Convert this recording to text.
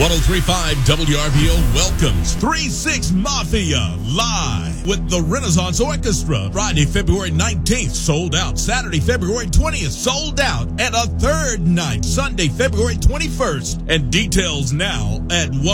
103.5 WRBO welcomes 3-6 Mafia live with the Renaissance Orchestra. Friday, February 19th, sold out. Saturday, February 20th, sold out. And a third night, Sunday, February 21st. And details now at